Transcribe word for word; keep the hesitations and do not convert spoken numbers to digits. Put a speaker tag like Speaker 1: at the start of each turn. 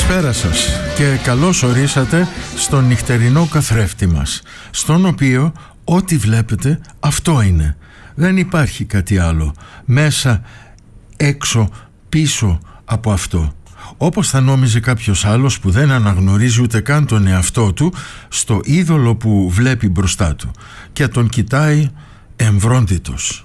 Speaker 1: Καλησπέρα σας και καλώς ορίσατε στον νυχτερινό καθρέφτη μας, στον οποίο ό,τι βλέπετε αυτό είναι. Δεν υπάρχει κάτι άλλο μέσα, έξω, πίσω από αυτό. Όπως θα νόμιζε κάποιος άλλος που δεν αναγνωρίζει ούτε καν τον εαυτό του στο είδωλο που βλέπει μπροστά του και τον κοιτάει εμβρόντιτος.